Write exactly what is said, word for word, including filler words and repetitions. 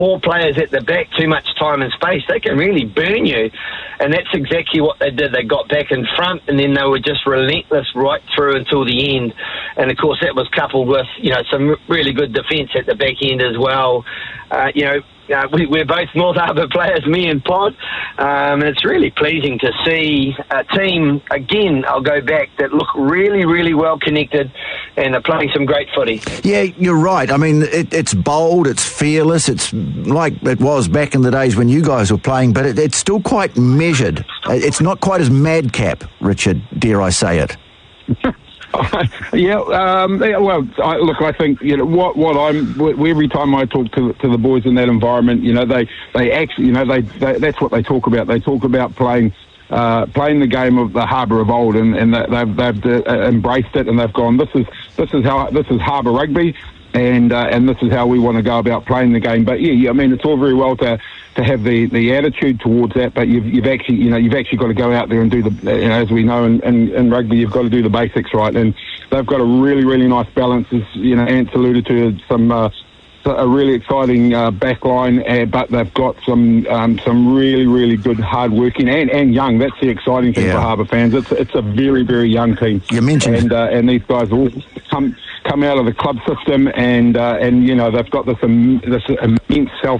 more players at the back, too much time and space, they can really burn you. And that's exactly what they did. They got back in front, and then they were just relentless right through until the end. And, of course, that was coupled with, you know, some really good defence at the back end as well. Uh, you know, Uh, we, we're both North Harbour players, me and Pod, um, and it's really pleasing to see a team, again, I'll go back, that look really, really well connected and are playing some great footy. Yeah, you're right. I mean, it, it's bold, it's fearless, it's like it was back in the days when you guys were playing, but it, it's still quite measured. It's not quite as madcap, Richard, dare I say it. yeah, um, yeah, well, I, look, I think, you know, what, what I'm, every time I talk to to the boys in that environment, you know, they, they actually, you know, they, they that's what they talk about. They talk about playing uh, playing the game of the Harbour of old, and, and they've, they've uh, embraced it, and they've gone, this is this is how this is Harbour rugby, and uh, and this is how we want to go about playing the game. But yeah, I mean, it's all very well to to have the, the attitude towards that, but you've you've actually you know you've actually got to go out there and do the, you know, as we know in, in, in rugby, you've got to do the basics right, and they've got a really really nice balance, as you know Ant's alluded to, some uh, a really exciting uh, back line, uh, but they've got some um, some really really good hard working and, and young. That's the exciting thing yeah. for Harbour fans. It's it's a very very young team. You mentioned and uh, and these guys all come come out of the club system, and uh, and you know they've got this um, this immense self